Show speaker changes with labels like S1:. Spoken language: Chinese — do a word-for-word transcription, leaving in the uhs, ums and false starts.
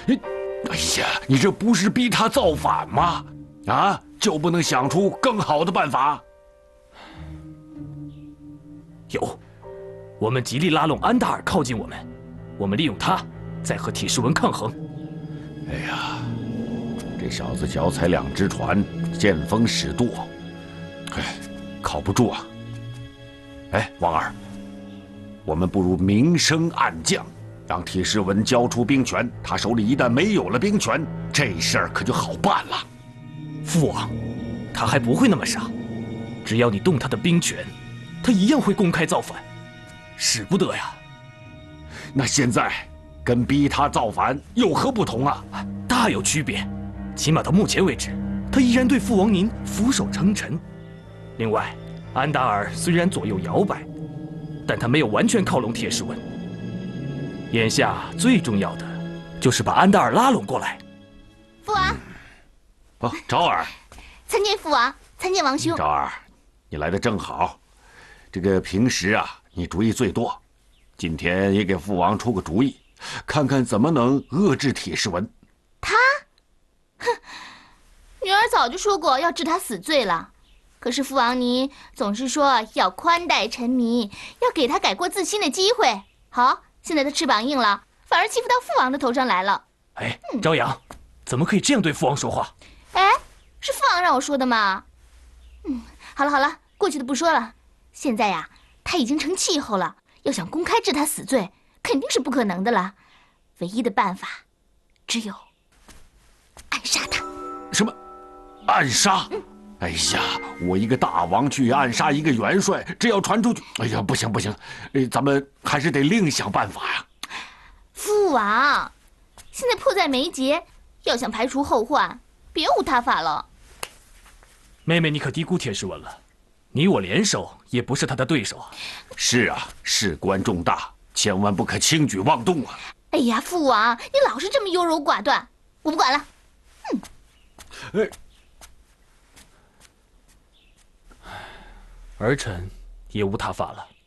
S1: 哎呀，你这不是逼他造反吗？啊，就不能想出更好的办法？
S2: 有，我们极力拉拢安达尔靠近我们，我们利用他，再和铁石文抗衡。
S1: 哎呀，这小子脚踩两只船，见风使舵，哎，靠不住啊！哎，王二，我们不如明升暗降。 让铁石文交出兵权，他手里一旦没有了兵权，这事儿可就好办了。
S2: 父王，他还不会那么傻，只要你动他的兵权，他一样会公开造反，使不得呀。
S1: 那现在跟逼他造反有何不同啊？
S2: 大有区别，起码到目前为止，他依然对父王您俯首称臣。另外，安达尔虽然左右摇摆，但他没有完全靠拢铁石文。 眼下最重要的，就是把安达尔拉拢过来。
S3: 父王，
S1: 哦，昭儿，
S3: 参见父王，参见王兄。
S1: 昭儿，你来的正好。这个平时啊，你主意最多，今天也给父王出个主意，看看怎么能遏制铁石文。
S3: 他，哼，女儿早就说过要治他死罪了，可是父王您总是说要宽待臣民，要给他改过自新的机会。好。 现在他翅膀硬了，反而欺负到父王的头上来了。
S2: 哎，朝阳，怎么可以这样对父王说话？
S3: 哎，是父王让我说的吗？嗯，好了好了，过去的不说了。现在呀，他已经成气候了，要想公开治他死罪，肯定是不可能的了。唯一的办法，只有暗杀他。
S1: 什么？暗杀？嗯 哎呀，我一个大王去暗杀一个元帅，这要传出去，哎呀，不行不行，呃，咱们还是得另想办法呀。
S3: 父王，现在迫在眉睫，要想排除后患，别无他法了。
S2: 妹妹，你可低估铁石文了，你我联手也不是他的对手啊。
S1: 是啊，事关重大，千万不可轻举妄动啊。
S3: 哎呀，父王，你老是这么优柔寡断，我不管了。嗯。
S1: 哎。
S2: 儿臣也无他法了。